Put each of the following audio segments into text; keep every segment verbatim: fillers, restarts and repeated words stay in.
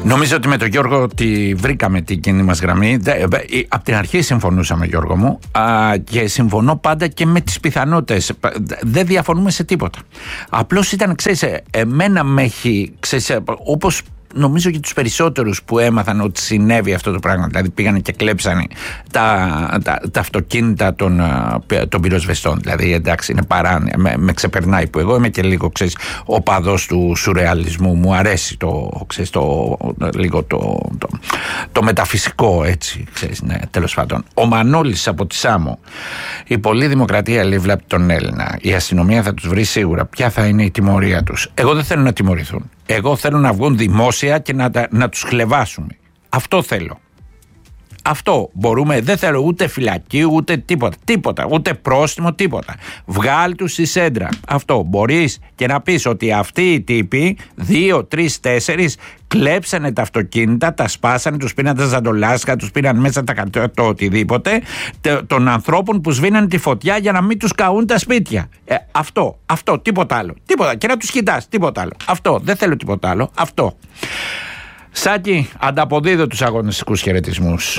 Νομίζω ότι με τον Γιώργο τη βρήκαμε την κοινή μας γραμμή. Από την αρχή συμφωνούσαμε, Γιώργο μου, και συμφωνώ πάντα και με τις πιθανότητες. Δεν διαφωνούμε σε τίποτα. Απλώς ήταν, ξέρεις, εμένα με έχει, ξέρεις, όπως νομίζω και τους περισσότερους που έμαθαν ότι συνέβη αυτό το πράγμα, δηλαδή πήγανε και κλέψανε τα, τα, τα αυτοκίνητα των, των πυροσβεστών. Δηλαδή, εντάξει, είναι παράνοια, με, με ξεπερνάει, που εγώ είμαι και λίγο, ξέρεις, οπαδός του σουρεαλισμού, μου αρέσει το, ξέρεις, το, λίγο το, το, το μεταφυσικό, έτσι, ξέρεις, ναι, τέλος πάντων. Ο Μανώλης από τη Σάμο: η πολλή δημοκρατία λέει βλέπει τον Έλληνα, η αστυνομία θα τους βρει σίγουρα, ποια θα είναι η τιμωρία τους? Εγώ δεν θέλω να τιμωρηθούν. Εγώ θέλω να βγουν δημόσια και να, να τους χλεβάσουμε. Αυτό θέλω. Αυτό μπορούμε. Δεν θέλω ούτε φυλακή, ούτε τίποτα. Τίποτα. Ούτε πρόστιμο, τίποτα. Βγάλ' τους στη σέντρα. Αυτό. Μπορείς και να πεις ότι αυτοί οι τύποι, δύο, τρεις, τέσσερις, κλέψανε τα αυτοκίνητα, τα σπάσανε, τους πήραν τα ζαντολάσκα, τους πήραν μέσα τα το οτιδήποτε, των ανθρώπων που σβήνανε τη φωτιά για να μην τους καούν τα σπίτια. Ε, αυτό. Αυτό. Τίποτα άλλο. Τίποτα. Και να τους κοιτάς. Τίποτα άλλο. Αυτό. Δεν θέλω τίποτα άλλο. Αυτό. Σάκη, ανταποδίδω τους αγωνιστικούς χαιρετισμούς.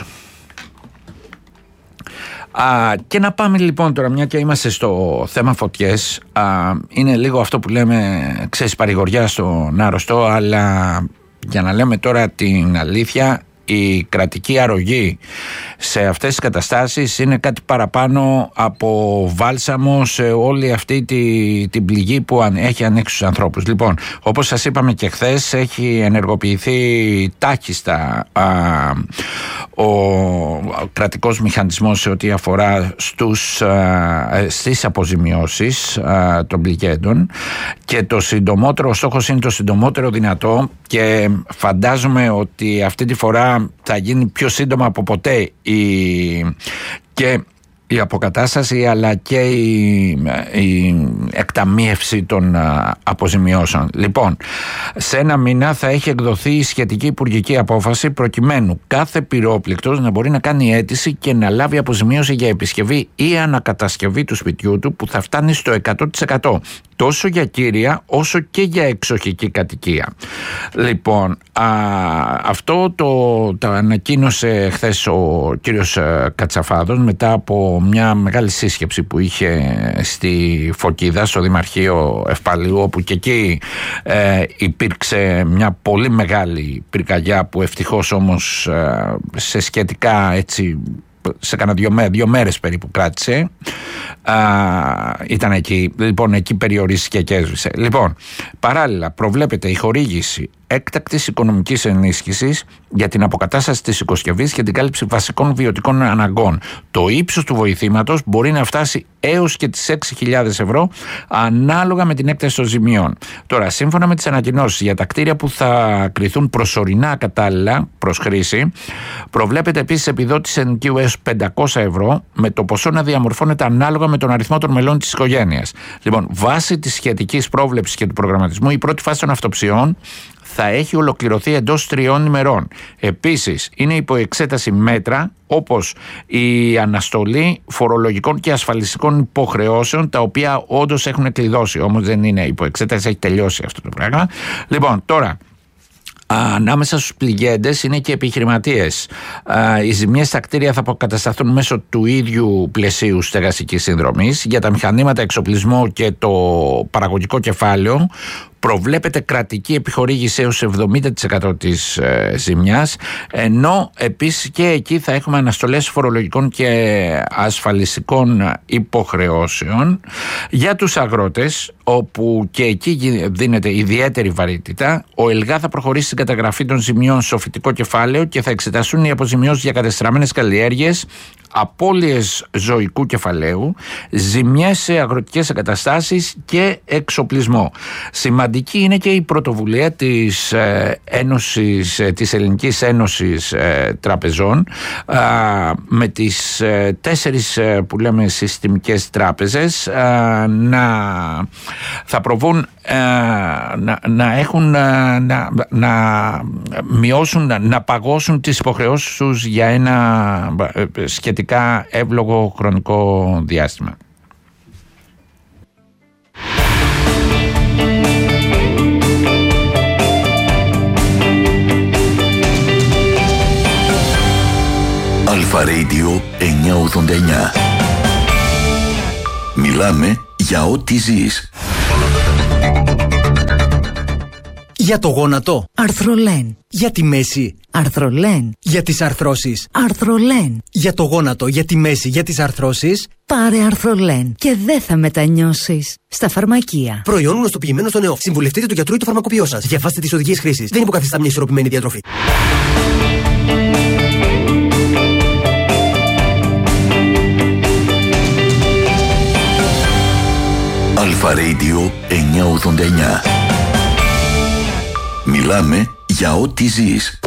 Α, και να πάμε λοιπόν τώρα, μια και είμαστε στο θέμα φωτιές. Α, είναι λίγο αυτό που λέμε, ξέρεις, παρηγοριά στον άρρωστο, αλλά για να λέμε τώρα την αλήθεια, η κρατική αρρωγή σε αυτές τις καταστάσεις είναι κάτι παραπάνω από βάλσαμο σε όλη αυτή τη, την πληγή που αν, έχει ανοίξει τους ανθρώπους. Λοιπόν, όπως σας είπαμε και χθες, έχει ενεργοποιηθεί τάχιστα α, ο, ο κρατικός μηχανισμός σε ό,τι αφορά στους, α, στις αποζημιώσεις α, των πληγέντων, και το συντομότερο, ο στόχος είναι το συντομότερο δυνατό, και φαντάζομαι ότι αυτή τη φορά θα γίνει πιο σύντομα από ποτέ η, και η αποκατάσταση, αλλά και η, η εκταμείευση των α, αποζημιώσεων. Λοιπόν, σε ένα μήνα θα έχει εκδοθεί η σχετική υπουργική απόφαση, προκειμένου κάθε πυρόπληκτος να μπορεί να κάνει αίτηση και να λάβει αποζημίωση για επισκευή ή ανακατασκευή του σπιτιού του, που θα φτάνει στο εκατό τοις εκατό. Τόσο για κύρια όσο και για εξοχική κατοικία. Λοιπόν, α, αυτό το, το ανακοίνωσε χθες ο κύριος Κατσαφάδος μετά από μια μεγάλη σύσκεψη που είχε στη Φωκίδα, στο Δημαρχείο Ευπαλίου, όπου και εκεί ε, υπήρξε μια πολύ μεγάλη πυρκαγιά, που ευτυχώς όμως ε, σε σχετικά, έτσι, σε κάνα δύο, μέ, δύο μέρες περίπου κράτησε. Α, ήταν εκεί. Λοιπόν, εκεί περιορίστηκε και έσβησε. Λοιπόν, παράλληλα προβλέπεται η χορήγηση έκτακτης οικονομικής ενίσχυσης για την αποκατάσταση της οικοσκευής και την κάλυψη βασικών βιωτικών αναγκών. Το ύψος του βοηθήματος μπορεί να φτάσει έως και τις έξι χιλιάδες ευρώ, ανάλογα με την έκταση των ζημιών. Τώρα, σύμφωνα με τις ανακοινώσεις για τα κτίρια που θα κριθούν προσωρινά κατάλληλα προς χρήση, προβλέπεται επίσης επιδότηση ενοικίου έως πεντακόσια ευρώ, με το ποσό να διαμορφώνεται ανάλογα με τον αριθμό των μελών της οικογένειας. Λοιπόν, βάσει της σχετικής πρόβλεψης και του προγραμματισμού, η πρώτη φάση των αυτοψιών θα έχει ολοκληρωθεί εντός τριών ημερών. Επίσης, είναι υπό εξέταση μέτρα όπως η αναστολή φορολογικών και ασφαλιστικών υποχρεώσεων, τα οποία όντως έχουν κλειδώσει. Όμως δεν είναι υπό εξέταση, έχει τελειώσει αυτό το πράγμα. Λοιπόν, τώρα, ανάμεσα στους πληγέντες είναι και επιχειρηματίες. Οι ζημιές στα κτίρια θα αποκατασταθούν μέσω του ίδιου πλαισίου στεγαστικής συνδρομής. Για τα μηχανήματα, εξοπλισμό και το παραγωγικό κεφάλαιο προβλέπεται κρατική επιχορήγηση έως εβδομήντα τοις εκατό της ε, ζημιάς, ενώ επίσης και εκεί θα έχουμε αναστολές φορολογικών και ασφαλιστικών υποχρεώσεων. Για τους αγρότες, όπου και εκεί δίνεται ιδιαίτερη βαρύτητα, ο ΕΛΓΑ θα προχωρήσει στην καταγραφή των ζημιών στο φυτικό κεφάλαιο και θα εξεταστούν οι αποζημιώσεις για κατεστραμμένες καλλιέργειες, απώλειες ζωικού κεφαλαίου, ζημιές σε αγροτικές εγκαταστάσεις και εξοπλισμό. Σημαντική είναι και η πρωτοβουλία της, ε, Ένωσης, ε, της Ελληνικής Ένωσης ε, Τραπεζών, ε, με τις ε, τέσσερις ε, που λέμε συστημικές τράπεζες, ε, να θα προβούν ε, να, να έχουν ε, να, να μειώσουν, να, να παγώσουν τις υποχρεώσεις τους για ένα ε, σχετικά εύλογο χρονικό διάστημα. Αλφα Radio εννιακόσια ογδόντα εννιά. Μιλάμε για ό,τι ζεις. Για το γόνατο. Αρθρολέν. Για τη μέση. Αρθρολέν. Για τις αρθρώσεις. Αρθρολέν. Για το γόνατο, για τη μέση, για τις αρθρώσεις. Πάρε Αρθρολέν και δεν θα μετανιώσεις. Στα φαρμακεία. Προϊόν γνωστοποιημένο στον ΕΟΦ. Συμβουλευτείτε το γιατρό ή το φαρμακοποιό σας. Διαβάστε τις οδηγίες χρήσης. Δεν υποκαθιστά μια ισορροπημένη διατροφή. Αλφα Radio εννιακόσια ογδόντα εννιά. Μιλάμε για ό,τι ζεις.